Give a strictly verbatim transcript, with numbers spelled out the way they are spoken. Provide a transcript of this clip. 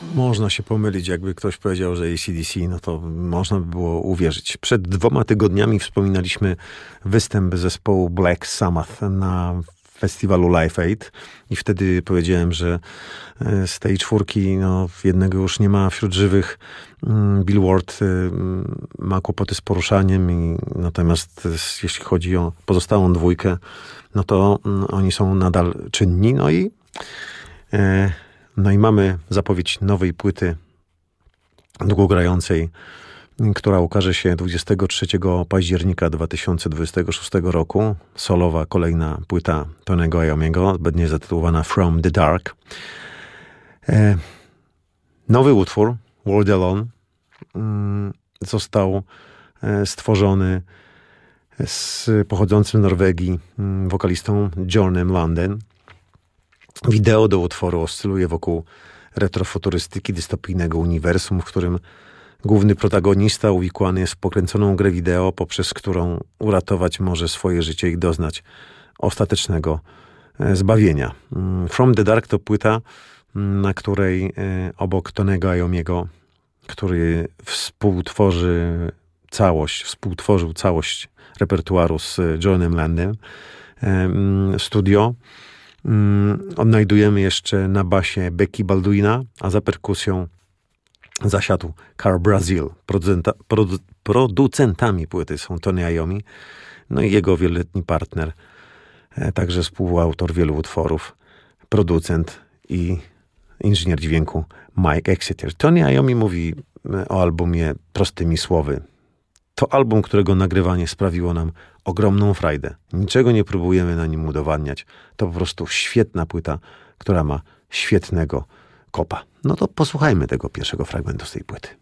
Można się pomylić, jakby ktoś powiedział, że A C D C, no to można by było uwierzyć. Przed dwoma tygodniami wspominaliśmy występ zespołu Black Sabbath na festiwalu Live Aid i wtedy powiedziałem, że z tej czwórki no, jednego już nie ma wśród żywych. Bill Ward ma kłopoty z poruszaniem, i natomiast jeśli chodzi o pozostałą dwójkę, no to oni są nadal czynni. No i No i mamy zapowiedź nowej płyty długogrającej, która ukaże się dwudziestego trzeciego października dwa tysiące dwudziestego szóstego roku. Solowa kolejna płyta Tony'ego Iommiego, będzie zatytułowana From the Dark. E, nowy utwór, World Alone, mm, został e, stworzony z pochodzącym z Norwegii mm, wokalistą Johnem Lundem. Wideo do utworu oscyluje wokół retrofuturystyki, dystopijnego uniwersum, w którym główny protagonista uwikłany jest w pokręconą grę wideo, poprzez którą uratować może swoje życie i doznać ostatecznego zbawienia. From the Dark to płyta, na której obok Tony'ego Iommiego, który współtworzy całość, współtworzył całość repertuaru z Johnem Landem, studio, odnajdujemy jeszcze na basie Becky Balduina, a za perkusją zasiadł Carl Brazil. Producenta, produ, producentami płyty są Tony Iommi, no i jego wieloletni partner, także współautor wielu utworów, producent i inżynier dźwięku Mike Exeter. Tony Iommi mówi o albumie prostymi słowy. To album, którego nagrywanie sprawiło nam ogromną frajdę. Niczego nie próbujemy na nim udowadniać. To po prostu świetna płyta, która ma świetnego kopa. No to posłuchajmy tego pierwszego fragmentu z tej płyty.